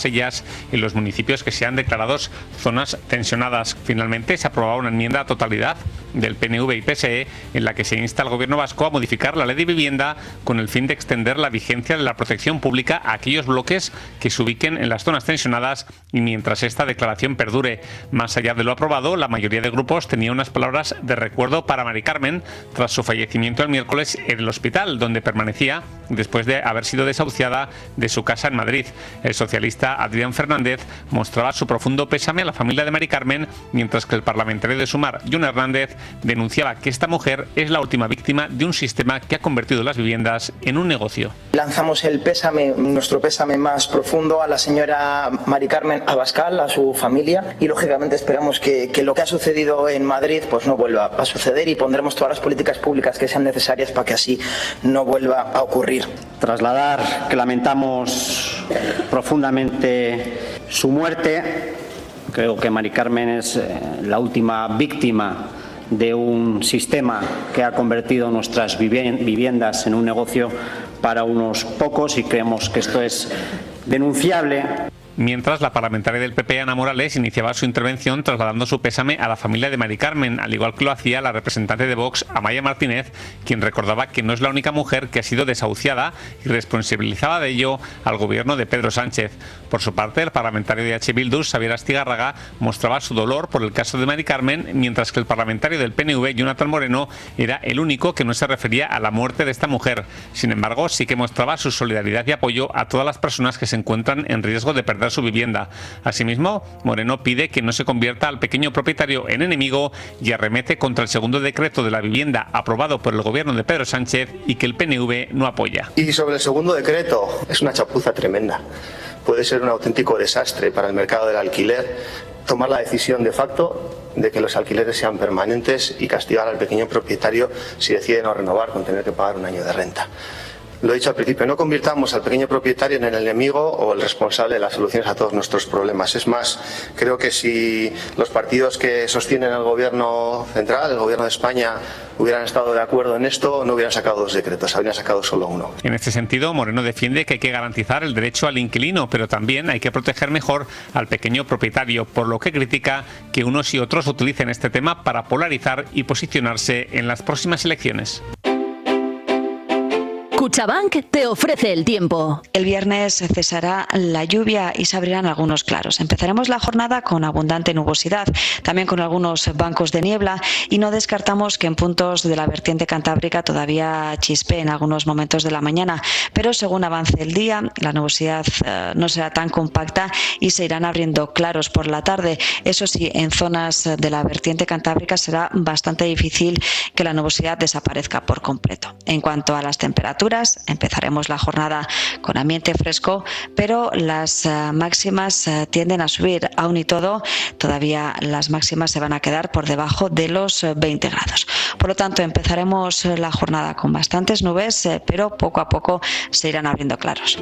todas ellas en los municipios que sean declarados zonas tensionadas. Finalmente se aprobaba una enmienda a totalidad del PNV y PSE en la que se insta al Gobierno vasco a modificar la ley de vivienda con el fin de extender la vigencia de la protección pública a aquellos bloques que se ubiquen en las zonas tensionadas y mientras esta declaración perdure. Más allá de lo aprobado, la mayoría de grupos tenía unas palabras de recuerdo para Mari Carmen tras su fallecimiento el miércoles en el hospital, donde permanecía después de haber sido desahuciada de su casa en Madrid. El socialista Adrián Fernández mostraba su profundo pésame a la familia de Mari Carmen, mientras que el parlamentario de Sumar, Jon Hernández, denunciaba que esta mujer es la última víctima de un sistema que ha convertido las viviendas en un negocio. Lanzamos el pésame, nuestro pésame más profundo a la señora Mari Carmen Abascal, a su familia, y lógicamente esperamos que lo que ha sucedido en Madrid pues no vuelva a suceder y pondremos todas las políticas públicas que sean necesarias para que así no vuelva a ocurrir. Trasladar que lamentamos profundamente su muerte. Creo que Mari Carmen es la última víctima de un sistema que ha convertido nuestras viviendas en un negocio para unos pocos y creemos que esto es denunciable. Mientras, la parlamentaria del PP, Ana Morales, iniciaba su intervención trasladando su pésame a la familia de Mari Carmen, al igual que lo hacía la representante de Vox, Amaia Martínez, quien recordaba que no es la única mujer que ha sido desahuciada y responsabilizaba de ello al gobierno de Pedro Sánchez. Por su parte, el parlamentario de H. Bildu, Xabier Astigarraga, mostraba su dolor por el caso de Mari Carmen, mientras que el parlamentario del PNV, Jonathan Moreno, era el único que no se refería a la muerte de esta mujer. Sin embargo, sí que mostraba su solidaridad y apoyo a todas las personas que se encuentran en riesgo de perder su vivienda. Asimismo, Moreno pide que no se convierta al pequeño propietario en enemigo y arremete contra el segundo decreto de la vivienda aprobado por el gobierno de Pedro Sánchez y que el PNV no apoya. Y sobre el segundo decreto, es una chapuza tremenda. Puede ser un auténtico desastre para el mercado del alquiler tomar la decisión de facto de que los alquileres sean permanentes y castigar al pequeño propietario si decide no renovar con tener que pagar un año de renta. Lo he dicho al principio, no convirtamos al pequeño propietario en el enemigo o el responsable de las soluciones a todos nuestros problemas. Es más, creo que si los partidos que sostienen el gobierno central, el gobierno de España, hubieran estado de acuerdo en esto, no hubieran sacado 2 decretos, habrían sacado solo uno. En este sentido, Moreno defiende que hay que garantizar el derecho al inquilino, pero también hay que proteger mejor al pequeño propietario, por lo que critica que unos y otros utilicen este tema para polarizar y posicionarse en las próximas elecciones. Cuchabank te ofrece el tiempo. El viernes cesará la lluvia y se abrirán algunos claros. Empezaremos la jornada con abundante nubosidad, también con algunos bancos de niebla y no descartamos que en puntos de la vertiente cantábrica todavía chispee en algunos momentos de la mañana, pero según avance el día la nubosidad no será tan compacta y se irán abriendo claros por la tarde. Eso sí, en zonas de la vertiente cantábrica será bastante difícil que la nubosidad desaparezca por completo. En cuanto a las temperaturas, empezaremos la jornada con ambiente fresco, pero las máximas tienden a subir. Aún y todo, todavía las máximas se van a quedar por debajo de los 20 grados. Por lo tanto, empezaremos la jornada con bastantes nubes, pero poco a poco se irán abriendo claros.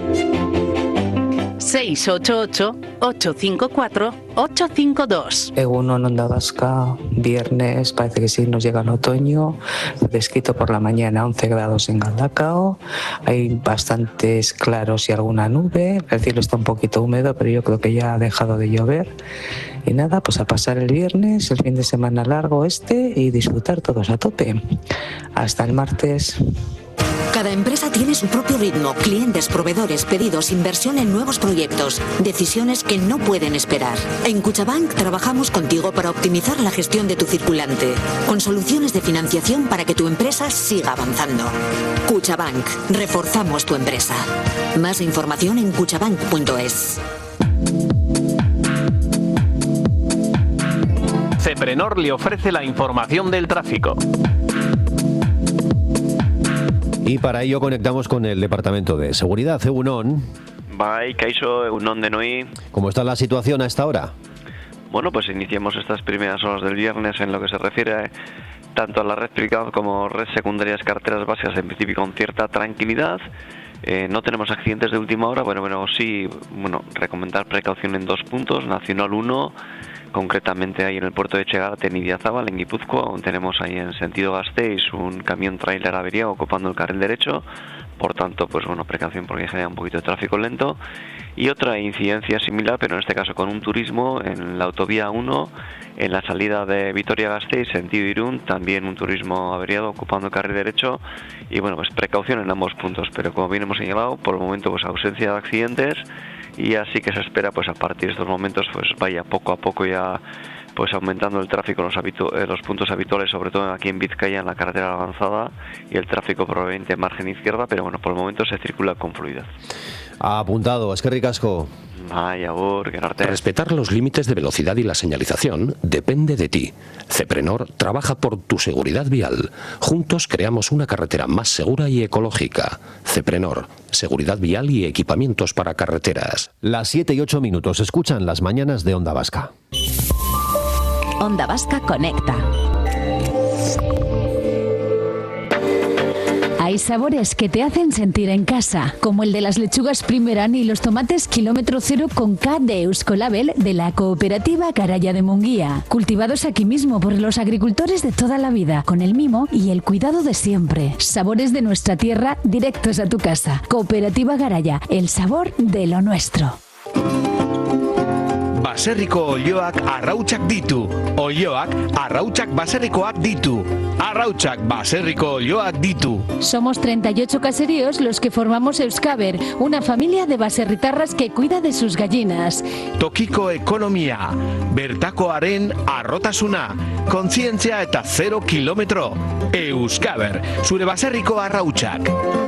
688-854-852. Egunon, Onda Vasca, viernes, parece que sí nos llega el otoño, fresquito por la mañana, 11 grados en Galdacao, hay bastantes claros y alguna nube, el cielo está un poquito húmedo, pero yo creo que ya ha dejado de llover. Y nada, pues a pasar el viernes, el fin de semana largo y disfrutar todos a tope. Hasta el martes. Cada empresa tiene su propio ritmo, clientes, proveedores, pedidos, inversión en nuevos proyectos, decisiones que no pueden esperar. En Cuchabank trabajamos contigo para optimizar la gestión de tu circulante, con soluciones de financiación para que tu empresa siga avanzando. Cuchabank, reforzamos tu empresa. Más información en cuchabank.es. Ceprenor le ofrece la información del tráfico. Y para ello conectamos con el Departamento de Seguridad. Egunon. Bai, kaixo, egunon denoi. ¿Cómo está la situación a esta hora? Bueno, pues iniciamos estas primeras horas del viernes en lo que se refiere tanto a la red privada como red secundarias, carreteras básicas, en principio con cierta tranquilidad. No tenemos accidentes de última hora, sí, recomendar precaución en 2 puntos. Nacional 1, concretamente ahí en el puerto de Etxegarte, en Idiazábal, en Guipúzcoa, tenemos ahí en sentido Gasteiz un camión tráiler averiado ocupando el carril derecho. por tanto, pues bueno, precaución porque genera un poquito de tráfico lento. Y otra incidencia similar, pero en este caso con un turismo, en la autovía 1, en la salida de Vitoria-Gasteiz, sentido Irún, también un turismo averiado ocupando el carril derecho, y bueno, pues precaución en ambos puntos, pero como bien hemos señalado, por el momento pues ausencia de accidentes, y así que se espera pues a partir de estos momentos pues vaya poco a poco ya pues aumentando el tráfico en los puntos habituales, sobre todo aquí en Vizcaya, en la carretera avanzada, y el tráfico probablemente en margen izquierda, pero bueno, por el momento se circula con fluidez. Apuntado, eskerrik asko. Respetar los límites de velocidad y la señalización depende de ti. Ceprenor trabaja por tu seguridad vial. Juntos creamos una carretera más segura y ecológica. Ceprenor, seguridad vial y equipamientos para carreteras. Las 7 y 8 minutos. Escuchan las mañanas de Onda Vasca. Onda Vasca Conecta. Hay sabores que te hacen sentir en casa, como el de las lechugas Primeran y los tomates kilómetro cero con K de Euskolabel de la cooperativa Garaya de Munguía, cultivados aquí mismo por los agricultores de toda la vida, con el mimo y el cuidado de siempre. Sabores de nuestra tierra directos a tu casa. Cooperativa Garaya, el sabor de lo nuestro. Baserriko olioak arrautsak ditu. Olioak arrautsak baserrikoak ditu. Arrautsak baserriko olioak ditu. Somos 38 caseríos los que formamos Euskaber, una familia de baserritarras que cuida de sus gallinas. Tokiko ekonomia, bertakoaren arrotasuna, kontzientzia eta 0 kilometro. Euskaber, zure baserriko arrautsak.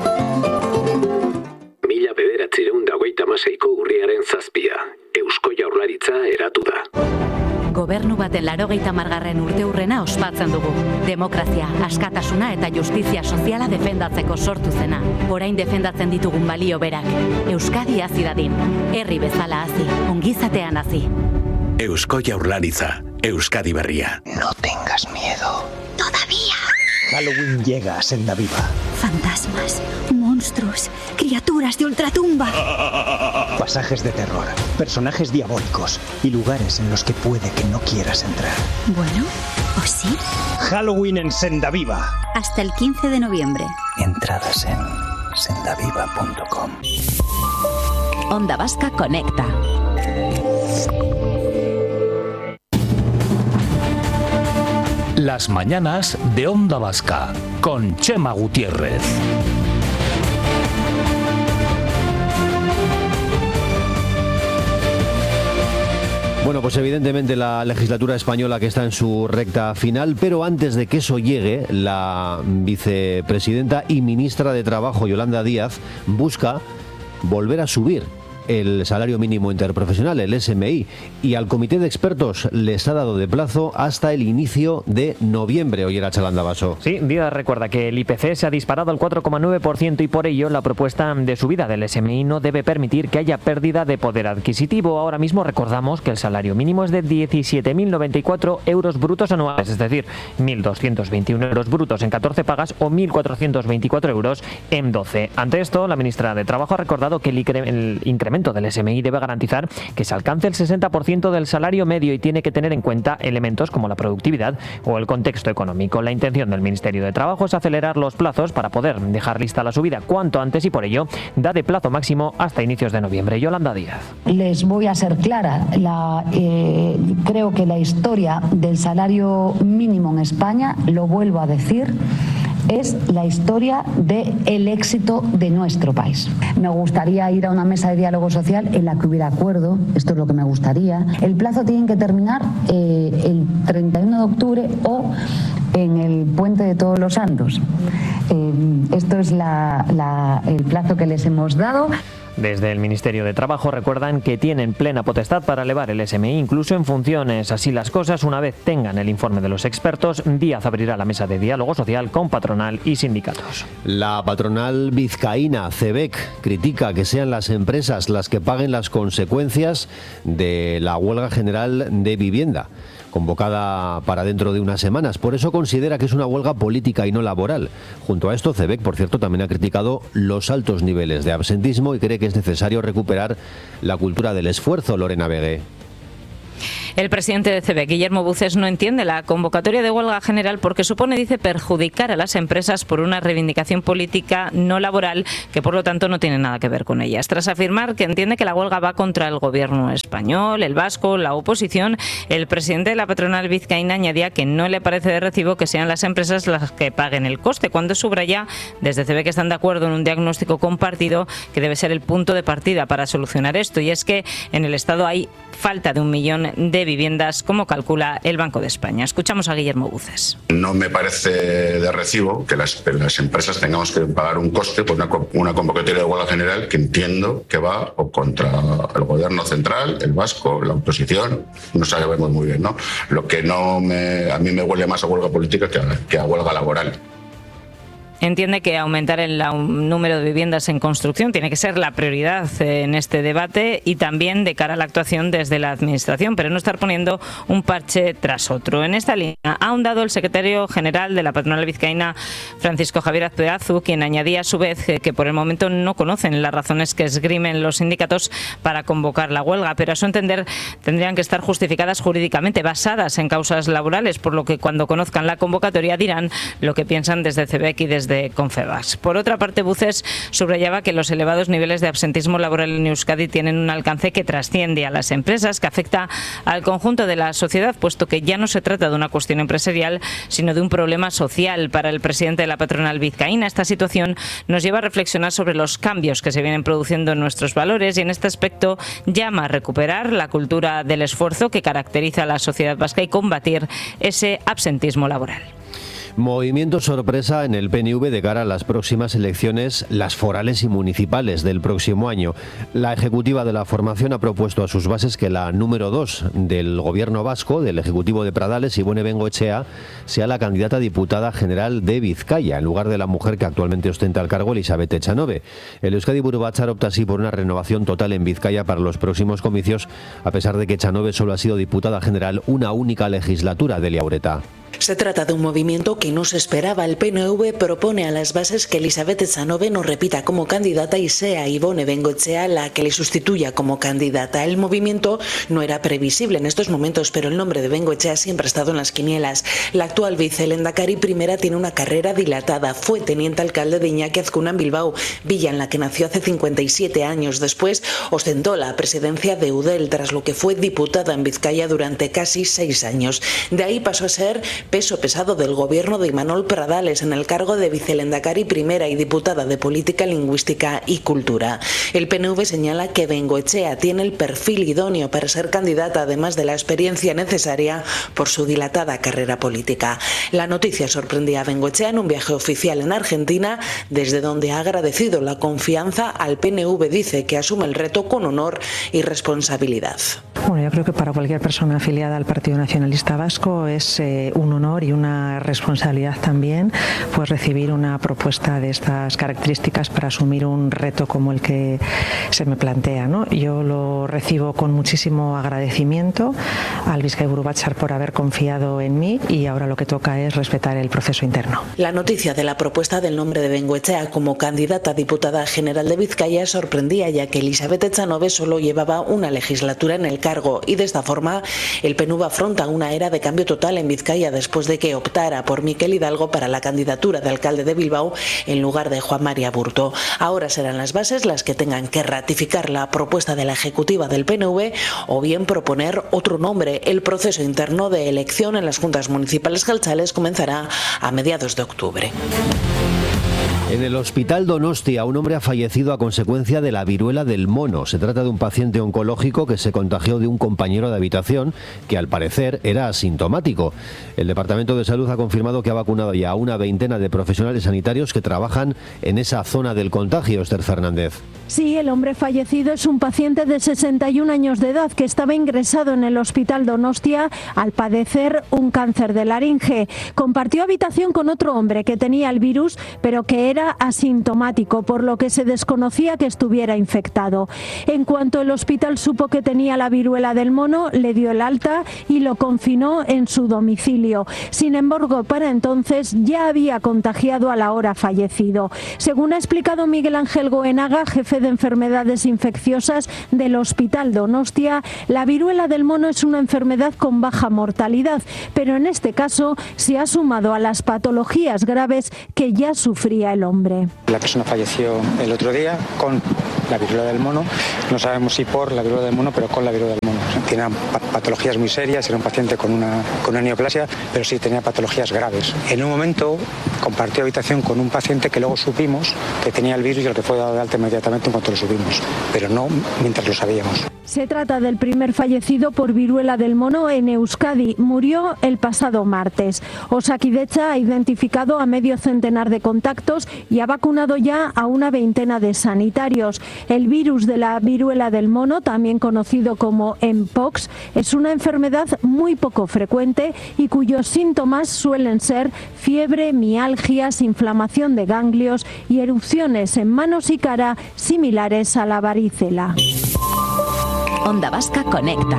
1926ko urriaren 7. Eusko Jaurlaritza eratu da. Gobernu baten 80. urteurrena ospatzen dugu. Demokrazia, askatasuna eta justizia soziala defendatzeko sortu zena. Orain defendatzen ditugun balio berak. Euskadi hazi dadin. Herri bezala hazi, ongizatean hazi. Eusko Jaurlaritza, Euskadi berria. No tengas miedo. Todavía. Halloween llega a Senda Viva. Fantasmas, monstruos, criaturas de ultratumba. Pasajes de terror, personajes diabólicos y lugares en los que puede que no quieras entrar. Bueno, ¿o sí? Halloween en Senda Viva. Hasta el 15 de noviembre. Entradas en sendaviva.com. Onda Vasca Conecta. Las mañanas de Onda Vasca con Chema Gutiérrez. Bueno, pues evidentemente la legislatura española que está en su recta final, pero antes de que eso llegue, la vicepresidenta y ministra de Trabajo, Yolanda Díaz, busca volver a subir el salario mínimo interprofesional, el SMI, y al comité de expertos les ha dado de plazo hasta el inicio de noviembre. Hoy era Chalanda Baso. Sí, Díaz recuerda que el IPC se ha disparado al 4,9% y por ello la propuesta de subida del SMI no debe permitir que haya pérdida de poder adquisitivo. Ahora mismo recordamos que el salario mínimo es de 17.094 euros brutos anuales, es decir, 1.221 euros brutos en 14 pagas o 1.424 euros en 12. Ante esto, la ministra de Trabajo ha recordado que el incremento del SMI debe garantizar que se alcance el 60% del salario medio y tiene que tener en cuenta elementos como la productividad o el contexto económico. La intención del Ministerio de Trabajo es acelerar los plazos para poder dejar lista la subida cuanto antes y por ello da de plazo máximo hasta inicios de noviembre. Yolanda Díaz. Les voy a ser clara. Creo que la historia del salario mínimo en España, lo vuelvo a decir, es la historia del éxito de nuestro país. Me gustaría ir a una mesa de diálogo social en la que hubiera acuerdo, esto es lo que me gustaría. El plazo tiene que terminar el 31 de octubre o en el Puente de Todos los Santos. Esto es el plazo que les hemos dado. Desde el Ministerio de Trabajo recuerdan que tienen plena potestad para elevar el SMI incluso en funciones. Así las cosas, una vez tengan el informe de los expertos, Díaz abrirá la mesa de diálogo social con patronal y sindicatos. La patronal vizcaína, CEBEC, critica que sean las empresas las que paguen las consecuencias de la huelga general de vivienda, convocada para dentro de unas semanas. Por eso considera que es una huelga política y no laboral. Junto a esto, CEBEC, por cierto, también ha criticado los altos niveles de absentismo y cree que es necesario recuperar la cultura del esfuerzo. Lorena Vegué. El presidente de CEBEC, Guillermo Buces, no entiende la convocatoria de huelga general porque supone, dice, perjudicar a las empresas por una reivindicación política no laboral que, por lo tanto, no tiene nada que ver con ellas. Tras afirmar que entiende que la huelga va contra el gobierno español, el vasco, la oposición, el presidente de la patronal vizcaína añadía que no le parece de recibo que sean las empresas las que paguen el coste, cuando subraya desde CEBEC que están de acuerdo en un diagnóstico compartido que debe ser el punto de partida para solucionar esto, y es que en el Estado hay falta de 1 millón de viviendas, como calcula el Banco de España. Escuchamos a Guillermo Buces. No me parece de recibo que las empresas tengamos que pagar un coste por una convocatoria de huelga general que entiendo que va o contra el gobierno central, el vasco, la oposición, no sabemos muy bien, ¿no? Lo que a mí me huele más a huelga política que a huelga laboral. Entiende que aumentar el número de viviendas en construcción tiene que ser la prioridad en este debate y también de cara a la actuación desde la Administración, pero no estar poniendo un parche tras otro. En esta línea ha ahondado el secretario general de la patronal vizcaína, Francisco Javier Azpeazu, quien añadía a su vez que por el momento no conocen las razones que esgrimen los sindicatos para convocar la huelga, pero a su entender tendrían que estar justificadas jurídicamente, basadas en causas laborales, por lo que cuando conozcan la convocatoria dirán lo que piensan desde CEBEC y desde Confebask. Por otra parte, Buces subrayaba que los elevados niveles de absentismo laboral en Euskadi tienen un alcance que trasciende a las empresas, que afecta al conjunto de la sociedad, puesto que ya no se trata de una cuestión empresarial, sino de un problema social. Para el presidente de la patronal vizcaína, esta situación nos lleva a reflexionar sobre los cambios que se vienen produciendo en nuestros valores y en este aspecto llama a recuperar la cultura del esfuerzo que caracteriza a la sociedad vasca y combatir ese absentismo laboral. Movimiento sorpresa en el PNV de cara a las próximas elecciones, las forales y municipales del próximo año. La ejecutiva de la formación ha propuesto a sus bases que la número 2 del gobierno vasco, del ejecutivo de Pradales, Ibone Bengoechea, sea la candidata a diputada general de Vizcaya, en lugar de la mujer que actualmente ostenta el cargo, Elizabeth Echanove. El Euskadi Buru Batzar opta así por una renovación total en Vizcaya para los próximos comicios, a pesar de que Echanove solo ha sido diputada general una única legislatura. de Liaureta. Se trata de un movimiento que no se esperaba. El PNV propone a las bases que Elizabeth Echanove no repita como candidata y sea Ibone Bengoechea la que le sustituya como candidata. El movimiento no era previsible en estos momentos, pero el nombre de Bengoechea siempre ha estado en las quinielas. La actual vicelehendakari primera tiene una carrera dilatada. Fue teniente alcalde de Iñaki Azcuna en Bilbao, villa en la que nació hace 57 años. Después ostentó la presidencia de Eudel, tras lo que fue diputada en Vizcaya durante casi 6 años. De ahí pasó a ser peso pesado del gobierno de Imanol Pradales en el cargo de vicelehendakari primera y diputada de Política Lingüística y Cultura. El PNV señala que Bengoechea tiene el perfil idóneo para ser candidata, además de la experiencia necesaria por su dilatada carrera política. La noticia sorprendía a Bengoechea en un viaje oficial en Argentina, desde donde ha agradecido la confianza al PNV. Dice que asume el reto con honor y responsabilidad. Bueno, yo creo que para cualquier persona afiliada al Partido Nacionalista Vasco es un honor y una responsabilidad también, pues recibir una propuesta de estas características para asumir un reto como el que se me plantea, ¿no? Yo lo recibo con muchísimo agradecimiento al Bizkai Buru Batzar por haber confiado en mí, y ahora lo que toca es respetar el proceso interno. La noticia de la propuesta del nombre de Bengoechea como candidata a diputada general de Vizcaya sorprendía, ya que Elizabeth Echanove solo llevaba una legislatura en el cargo, y de esta forma el PNV afronta una era de cambio total en Vizcaya después de que optara por Miquel Hidalgo para la candidatura de alcalde de Bilbao en lugar de Juan María Burto. Ahora serán las bases las que tengan que ratificar la propuesta de la ejecutiva del PNV o bien proponer otro nombre. El proceso interno de elección en las juntas municipales geltzales comenzará a mediados de octubre. En el hospital Donostia, un hombre ha fallecido a consecuencia de la viruela del mono. Se trata de un paciente oncológico que se contagió de un compañero de habitación que, al parecer, era asintomático. El Departamento de Salud ha confirmado que ha vacunado ya a una veintena de profesionales sanitarios que trabajan en esa zona del contagio. Esther Fernández. Sí, el hombre fallecido es un paciente de 61 años de edad que estaba ingresado en el hospital Donostia al padecer un cáncer de laringe. Compartió habitación con otro hombre que tenía el virus, pero que era era asintomático, por lo que se desconocía que estuviera infectado. En cuanto el hospital supo que tenía la viruela del mono, le dio el alta y lo confinó en su domicilio. Sin embargo, para entonces ya había contagiado al ahora fallecido. Según ha explicado Miguel Ángel Goenaga, jefe de enfermedades infecciosas del Hospital Donostia, la viruela del mono es una enfermedad con baja mortalidad, pero en este caso se ha sumado a las patologías graves que ya sufría el hombre. La persona falleció el otro día con la viruela del mono. No sabemos si por la viruela del mono, pero con la viruela del mono. Tenía patologías muy serias, era un paciente con una neoplasia, pero sí tenía patologías graves. En un momento compartió habitación con un paciente que luego supimos que tenía el virus y al que fue dado de alta inmediatamente en cuanto lo supimos, pero no mientras lo sabíamos. Se trata del primer fallecido por viruela del mono en Euskadi. Murió el pasado martes. Osakidetza ha identificado a medio centenar de contactos y ha vacunado ya a una veintena de sanitarios. El virus de la viruela del mono, también conocido como Mpox, es una enfermedad muy poco frecuente y cuyos síntomas suelen ser fiebre, mialgias, inflamación de ganglios y erupciones en manos y cara similares a la varicela. Onda Vasca Conecta.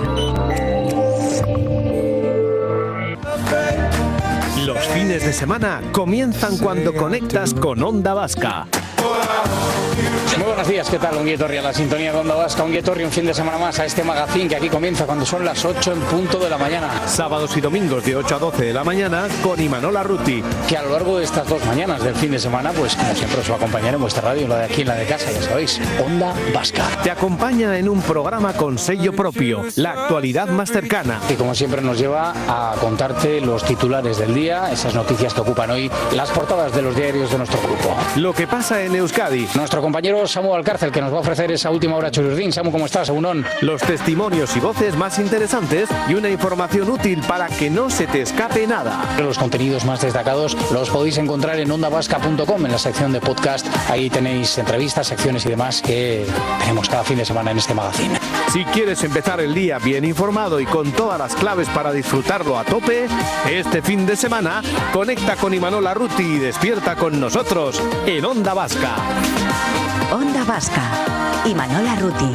Los fines de semana comienzan cuando conectas con Onda Vasca. Muy buenos días, ¿qué tal? Ongi etorri a la sintonía de Onda Vasca, Ongi etorri un fin de semana más a este magazín que aquí comienza cuando son las 8 en punto de la mañana. Sábados y domingos de 8 a 12 de la mañana con Imanol Arruti. Que a lo largo de estas dos mañanas del fin de semana, pues como siempre os va a acompañar en vuestra radio, la de aquí, en la de casa, ya sabéis, Onda Vasca. Te acompaña en un programa con sello propio, la actualidad más cercana. Y como siempre nos lleva a contarte los titulares del día, esas noticias que ocupan hoy las portadas de los diarios de nuestro grupo. Lo que pasa en Euskadi. Nuestro compañero Samu Alcárcel, que nos va a ofrecer esa última hora chururdín. Samu, ¿cómo estás? Egunon. Los testimonios y voces más interesantes y una información útil para que no se te escape nada. Los contenidos más destacados los podéis encontrar en ondavasca.com, en la sección de podcast. Ahí tenéis entrevistas, secciones y demás que tenemos cada fin de semana en este magazine. Si quieres empezar el día bien informado y con todas las claves para disfrutarlo a tope, este fin de semana conecta con Imanol Arruti y despierta con nosotros en Onda Vasca. Onda Vasca. Imanol Arruti.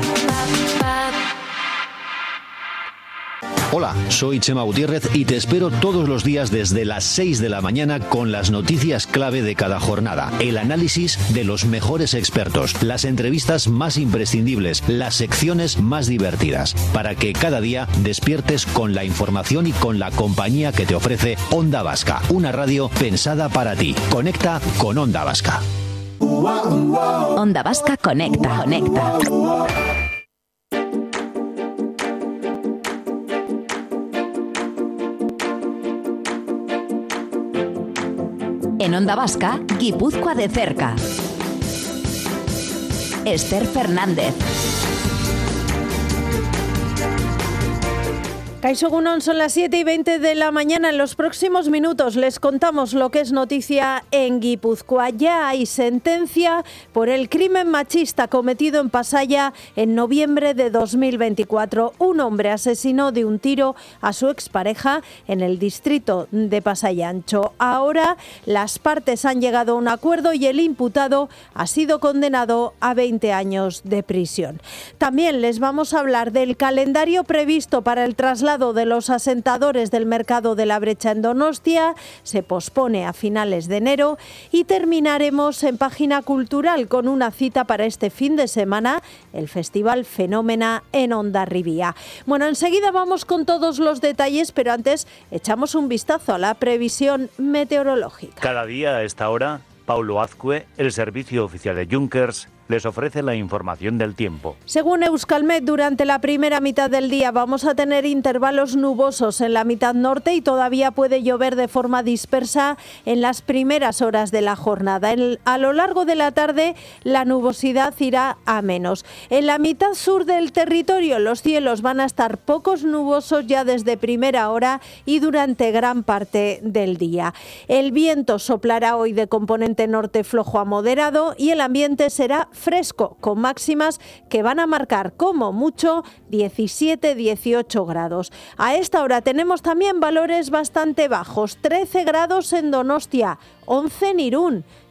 Hola, soy Chema Gutiérrez y te espero todos los días desde las 6 de la mañana con las noticias clave de cada jornada, el análisis de los mejores expertos, las entrevistas más imprescindibles, las secciones más divertidas, para que cada día despiertes con la información y con la compañía que te ofrece Onda Vasca, una radio pensada para ti. Conecta con Onda Vasca. Onda Vasca Conecta. En Onda Vasca, Guipúzcoa de cerca. Esther Fernández. Kaixo egunon, son las 7:20 de la mañana. En los próximos minutos les contamos lo que es noticia en Guipúzcoa. Ya hay sentencia por el crimen machista cometido en Pasaia en noviembre de 2024. Un hombre asesinó de un tiro a su expareja en el distrito de Pasai Antxo. Ahora las partes han llegado a un acuerdo y el imputado ha sido condenado a 20 años de prisión. También les vamos a hablar del calendario previsto para el traslado de los asentadores del mercado de la Brecha en Donostia. Se pospone a finales de enero y terminaremos en página cultural con una cita para este fin de semana, el Festival Fenómena en Hondarribia. Bueno, enseguida vamos con todos los detalles, pero antes echamos un vistazo a la previsión meteorológica. Cada día a esta hora, Paulo Azcue, el servicio oficial de Junkers, les ofrece la información del tiempo. Según Euskalmet, durante la primera mitad del día vamos a tener intervalos nubosos en la mitad norte y todavía puede llover de forma dispersa en las primeras horas de la jornada. A lo largo de la tarde la nubosidad irá a menos. En la mitad sur del territorio los cielos van a estar pocos nubosos ya desde primera hora y durante gran parte del día. El viento soplará hoy de componente norte flojo a moderado y el ambiente será fresco, con máximas que van a marcar como mucho 17-18 grados. A esta hora tenemos también valores bastante bajos, 13 grados en Donostia, 11 en Irún,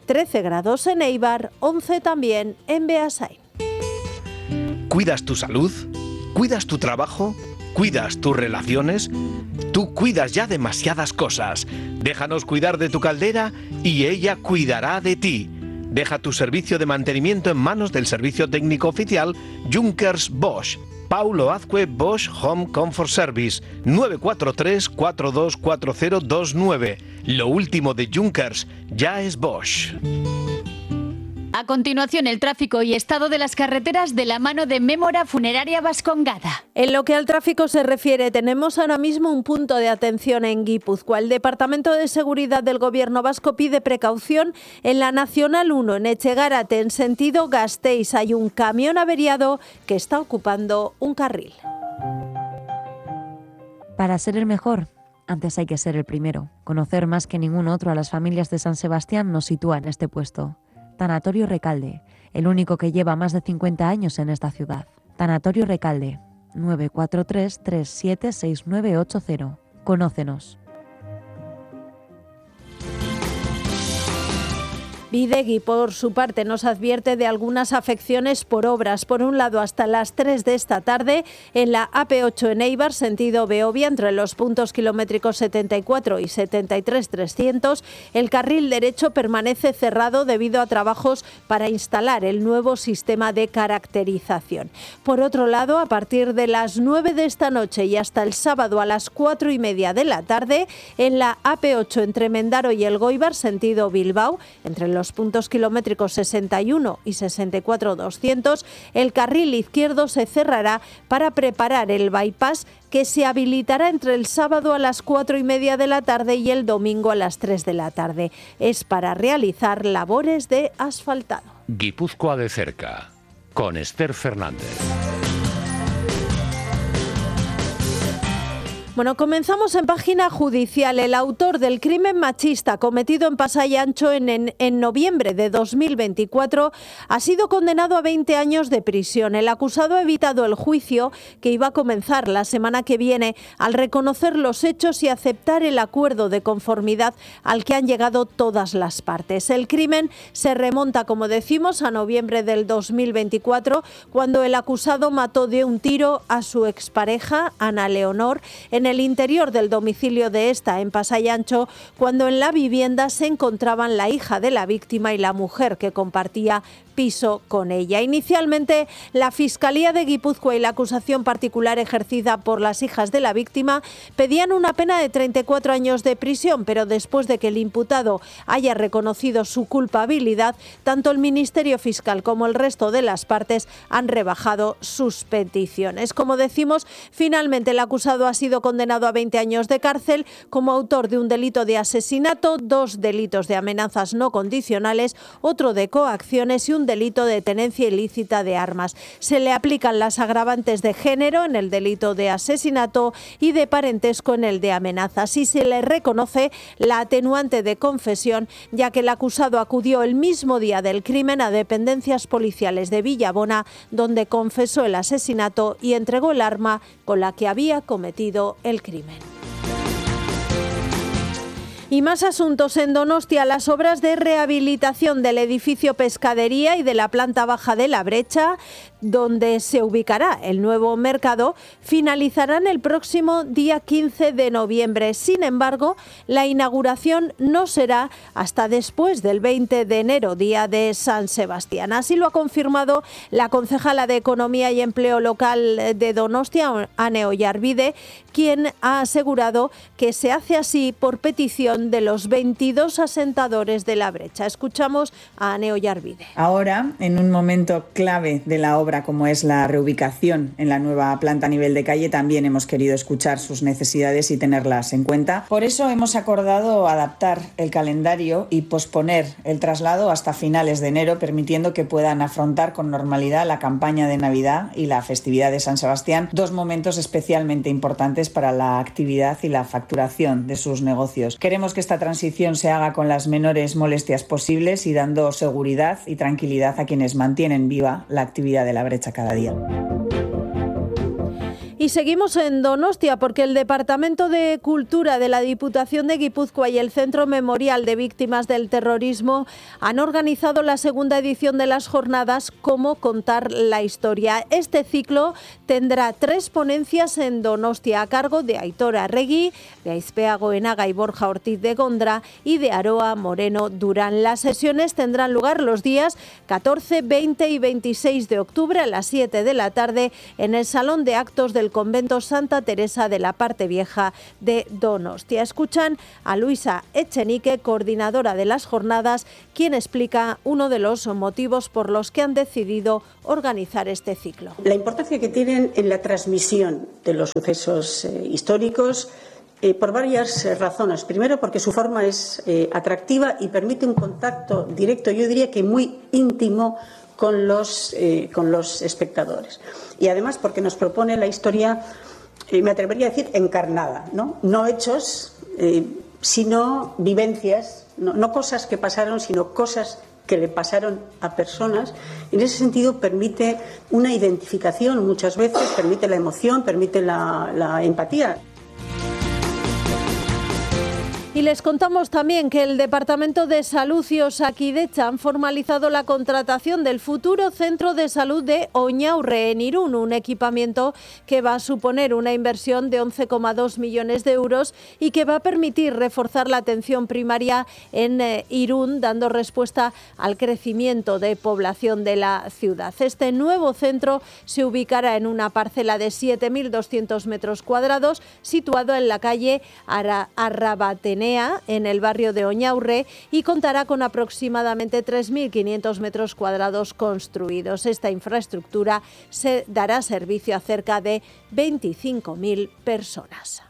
13 grados en Eibar, 11 también en Beasain. ¿Cuidas tu salud? ¿Cuidas tu trabajo? ¿Cuidas tus relaciones? Tú cuidas ya demasiadas cosas. Déjanos cuidar de tu caldera y ella cuidará de ti. Deja tu servicio de mantenimiento en manos del servicio técnico oficial Junkers Bosch. Paulo Azcue Bosch Home Comfort Service, 943-424029. Lo último de Junkers ya es Bosch. A continuación, el tráfico y estado de las carreteras de la mano de Mémora Funeraria Vascongada. En lo que al tráfico se refiere, tenemos ahora mismo un punto de atención en Guipúzcoa. El Departamento de Seguridad del Gobierno vasco pide precaución en la Nacional 1, en Etxegarate, en sentido Gasteiz. Hay un camión averiado que está ocupando un carril. Para ser el mejor, antes hay que ser el primero. Conocer más que ningún otro a las familias de San Sebastián nos sitúa en este puesto. Tanatorio Recalde, el único que lleva más de 50 años en esta ciudad. Tanatorio Recalde, 943-376980. Conócenos. Bidegui, por su parte, nos advierte de algunas afecciones por obras. Por un lado, hasta las 3 de esta tarde, en la AP8 en Eibar, sentido Beovia, entre los puntos kilométricos 74 y 73-300, el carril derecho permanece cerrado debido a trabajos para instalar el nuevo sistema de caracterización. Por otro lado, a partir de las 9 de esta noche y hasta el sábado a las 4:30 de la tarde, en la AP8 entre Mendaro y Elgoibar, sentido Bilbao, entre los puntos kilométricos 61 y 64-200, el carril izquierdo se cerrará para preparar el bypass que se habilitará entre el sábado a las 4:30 de la tarde y el domingo a las 3 de la tarde. Es para realizar labores de asfaltado. Guipúzcoa de cerca, con Esther Fernández. Bueno, comenzamos en página judicial. El autor del crimen machista cometido en Pasai Antxo en noviembre de 2024 ha sido condenado a 20 años de prisión. El acusado ha evitado el juicio que iba a comenzar la semana que viene al reconocer los hechos y aceptar el acuerdo de conformidad al que han llegado todas las partes. El crimen se remonta, como decimos, a noviembre del 2024, cuando el acusado mató de un tiro a su expareja, Ana Leonor, en el interior del domicilio de esta en Pasai Antxo, cuando en la vivienda se encontraban la hija de la víctima y la mujer que compartía piso con ella. Inicialmente, la Fiscalía de Guipúzcoa y la acusación particular ejercida por las hijas de la víctima pedían una pena de 34 años de prisión, pero después de que el imputado haya reconocido su culpabilidad, tanto el Ministerio Fiscal como el resto de las partes han rebajado sus peticiones. Como decimos, finalmente el acusado ha sido condenado a 20 años de cárcel como autor de un delito de asesinato, 2 delitos de amenazas no condicionales, otro de coacciones y un delito de tenencia ilícita de armas. Se le aplican las agravantes de género en el delito de asesinato y de parentesco en el de amenazas, y se le reconoce la atenuante de confesión, ya que el acusado acudió el mismo día del crimen a dependencias policiales de Villabona, donde confesó el asesinato y entregó el arma con la que había cometido el crimen. Y más asuntos en Donostia. Las obras de rehabilitación del edificio Pescadería y de la planta baja de La Brecha, donde se ubicará el nuevo mercado, finalizarán el próximo día 15 de noviembre. Sin embargo, la inauguración no será hasta después del 20 de enero, día de San Sebastián. Así lo ha confirmado la concejala de Economía y Empleo Local de Donostia, Ane Oyarbide, quien ha asegurado que se hace así por petición de los 22 asentadores de La Brecha. Escuchamos a Ane Oyarbide. Ahora, en un momento clave de la obra, como es la reubicación en la nueva planta a nivel de calle, también hemos querido escuchar sus necesidades y tenerlas en cuenta. Por eso hemos acordado adaptar el calendario y posponer el traslado hasta finales de enero, permitiendo que puedan afrontar con normalidad la campaña de Navidad y la festividad de San Sebastián, 2 momentos especialmente importantes para la actividad y la facturación de sus negocios. Queremos que esta transición se haga con las menores molestias posibles y dando seguridad y tranquilidad a quienes mantienen viva la actividad de La Brecha cada día. Y seguimos en Donostia porque el Departamento de Cultura de la Diputación de Guipúzcoa y el Centro Memorial de Víctimas del Terrorismo han organizado la segunda edición de las jornadas Cómo contar la historia. Este ciclo tendrá 3 ponencias en Donostia a cargo de Aitor Arregui, de Aizpea Goenaga y Borja Ortiz de Gondra y de Aroa Moreno Durán. Las sesiones tendrán lugar los días 14, 20 y 26 de octubre a las 7 de la tarde en el Salón de Actos del Convento Santa Teresa de la Parte Vieja de Donostia. Escuchan a Luisa Echenique, coordinadora de las jornadas, quien explica uno de los motivos por los que han decidido organizar este ciclo. La importancia que tienen en la transmisión de los sucesos históricos por varias razones. Primero, porque su forma es atractiva y permite un contacto directo, yo diría que muy íntimo, con los espectadores. Y además porque nos propone la historia, me atrevería a decir, encarnada, no hechos, sino vivencias, no cosas que pasaron, sino cosas que le pasaron a personas. En ese sentido permite una identificación muchas veces, permite la emoción, permite la empatía. Y les contamos también que el Departamento de Salud y Osakidetza han formalizado la contratación del futuro Centro de Salud de Oñaurre en Irún, un equipamiento que va a suponer una inversión de 11,2 millones de euros y que va a permitir reforzar la atención primaria en Irún, dando respuesta al crecimiento de población de la ciudad. Este nuevo centro se ubicará en una parcela de 7.200 metros cuadrados, situado en la calle Arrabatenea, en el barrio de Oñaurre, y contará con aproximadamente 3.500 metros cuadrados construidos. Esta infraestructura se dará servicio a cerca de 25.000 personas.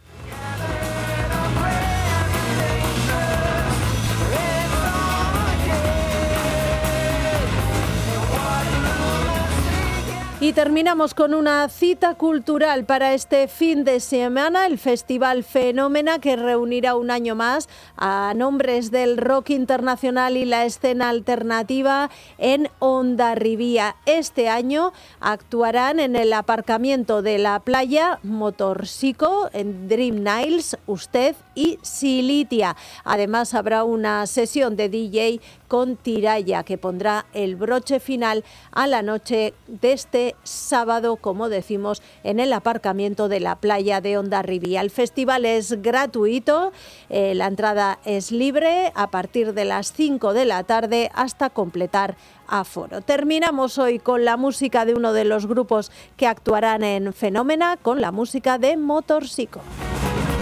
Y terminamos con una cita cultural para este fin de semana, el Festival Fenómena, que reunirá un año más a nombres del rock internacional y la escena alternativa en Hondarribía. Este año actuarán en el aparcamiento de la playa Motorsico, en Dream Niles, Usted y Silitia. Además habrá una sesión de DJ con Tiraya que pondrá el broche final a la noche de este sábado, como decimos, en el aparcamiento de la playa de Hondarribía. El festival es gratuito, la entrada es libre a partir de las 5 de la tarde hasta completar aforo. Terminamos hoy con la música de uno de los grupos que actuarán en Fenómena, con la música de Motorsico.